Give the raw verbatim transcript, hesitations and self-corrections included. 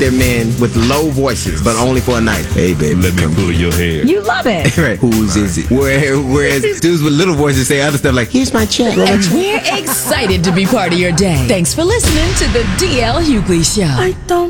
their men with low voices, but only for a night. Hey, baby, let me pull your hair. You love it. Right. Whose is it? Where, whereas dudes with little voices say other stuff like, here's my check. And we're excited to be part of your day. Thanks for listening to the D L Hughley Show. I don't